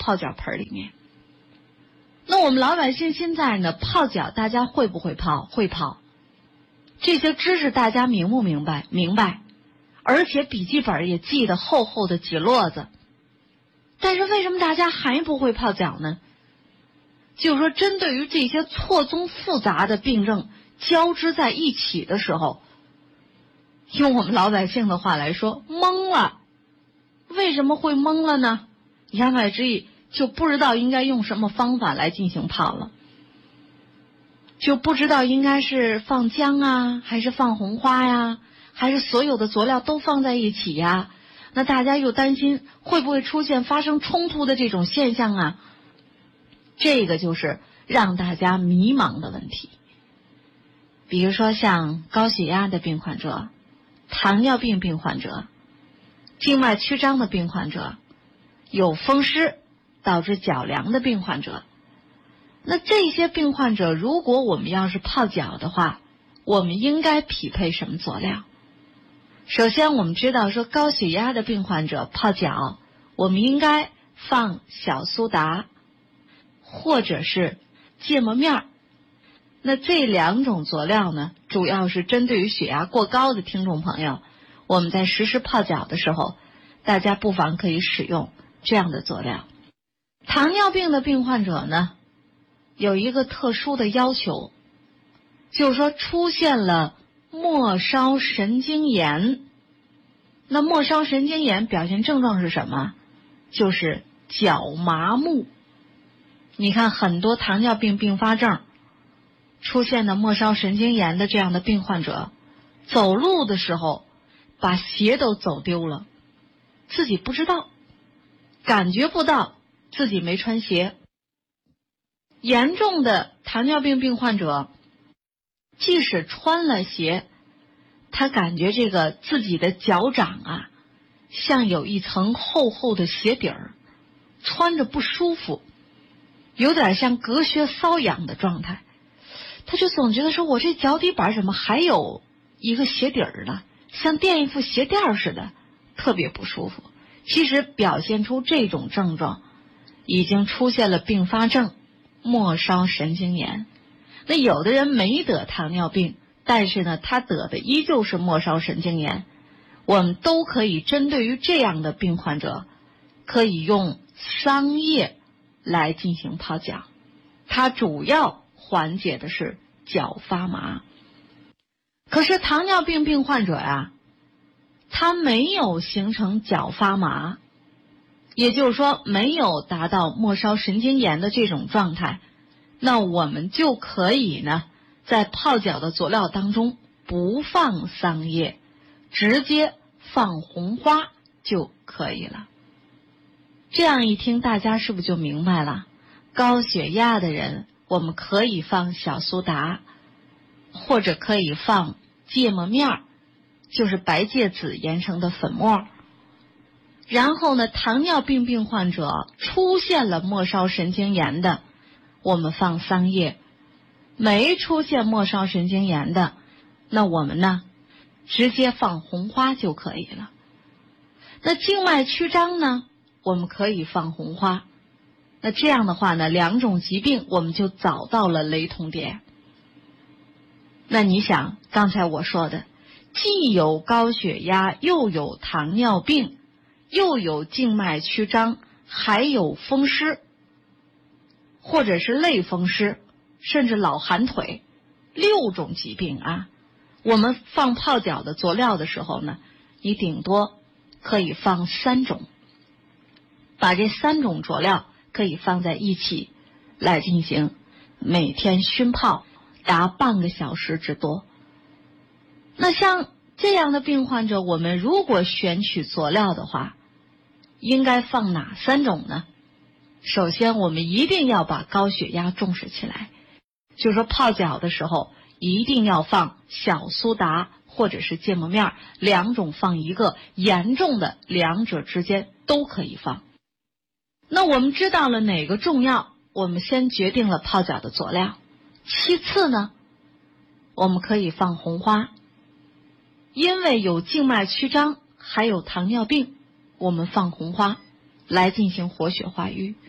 泡脚盆里面。那我们老百姓现在呢，泡脚大家会不会泡？会泡。这些知识大家明不明白？明白。而且笔记本也记得厚厚的几摞子。但是为什么大家还不会泡脚呢？就是说针对于这些错综复杂的病症交织在一起的时候，用我们老百姓的话来说，懵了。为什么会懵了呢？言外之意就不知道应该用什么方法来进行泡了，就不知道应该是放姜啊，还是放红花呀，还是所有的佐料都放在一起呀？那大家又担心会不会出现发生冲突的这种现象啊？这个就是让大家迷茫的问题。比如说像高血压的病患者、糖尿病病患者、静脉曲张的病患者、有风湿导致脚凉的病患者，那这些病患者如果我们要是泡脚的话，我们应该匹配什么佐料？首先我们知道说高血压的病患者泡脚，我们应该放小苏打或者是芥末面。那这两种佐料呢，主要是针对于血压过高的听众朋友，我们在实施泡脚的时候，大家不妨可以使用这样的佐料。糖尿病的病患者呢，有一个特殊的要求，就是说出现了末梢神经炎。那末梢神经炎表现症状是什么？就是脚麻木。你看很多糖尿病并发症出现的末梢神经炎的这样的病患者，走路的时候把鞋都走丢了，自己不知道，感觉不到自己没穿鞋。严重的糖尿病病患者，即使穿了鞋，他感觉这个自己的脚掌啊，像有一层厚厚的鞋底儿，穿着不舒服，有点像隔靴搔痒的状态。他就总觉得说，我这脚底板怎么还有一个鞋底儿呢？像垫一副鞋垫似的，特别不舒服。其实表现出这种症状，已经出现了并发症末梢神经炎。那有的人没得糖尿病，但是呢，他得的依旧是末梢神经炎。我们都可以针对于这样的病患者，可以用桑叶来进行泡脚，它主要缓解的是脚发麻。可是糖尿病病患者啊，他没有形成脚发麻，也就是说没有达到末梢神经炎的这种状态，那我们就可以呢，在泡脚的佐料当中不放桑叶，直接放红花就可以了。这样一听，大家是不是就明白了？高血压的人，我们可以放小苏打，或者可以放芥末面，就是白芥子研成的粉末。然后呢，糖尿病病患者出现了末梢神经炎的，我们放桑叶；没出现末梢神经炎的，那我们呢，直接放红花就可以了。那静脉曲张呢，我们可以放红花。那这样的话呢，两种疾病我们就找到了雷同点。那你想，刚才我说的，既有高血压，又有糖尿病，又有静脉曲张，还有风湿，或者是类风湿，甚至老寒腿，6种疾病啊。我们放泡脚的佐料的时候呢，你顶多可以放3种，把这3种佐料可以放在一起来进行每天熏泡，达半个小时之多。那像这样的病患者，我们如果选取佐料的话，应该放哪3种呢？首先我们一定要把高血压重视起来，就是说泡脚的时候一定要放小苏打或者是芥末面，2种放一个，严重的2者之间都可以放。那我们知道了哪个重要，我们先决定了泡脚的佐料。其次呢，我们可以放红花，因为有静脉曲张还有糖尿病，我们放红花来进行活血化瘀。